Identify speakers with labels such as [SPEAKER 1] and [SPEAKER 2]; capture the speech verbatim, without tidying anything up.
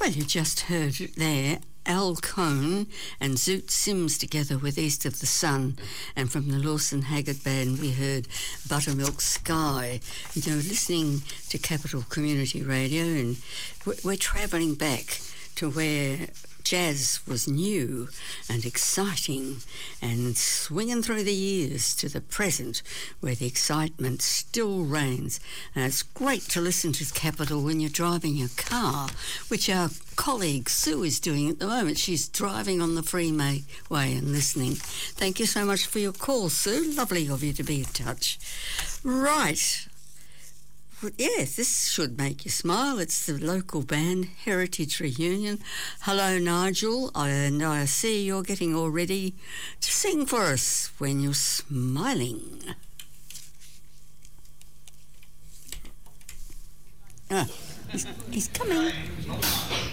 [SPEAKER 1] Well, you just heard there Al Cohn and Zoot Sims together with East of the Sun, and from the Lawson Haggard Band we heard Buttermilk Sky. You know, listening to Capital Community Radio, and we're, we're travelling back to where jazz was new and exciting and swinging through the years to the present where the excitement still reigns. And it's great to listen to Capital when you're driving your car, which our colleague Sue is doing at the moment. She's driving on the freeway and listening. Thank you so much for your call, Sue. Lovely of you to be in touch. Right. Yes, this should make you smile. It's the local band, Heritage Reunion. Hello, Nigel, and I see you're getting all ready to sing for us when you're smiling. Ah, he's, he's coming.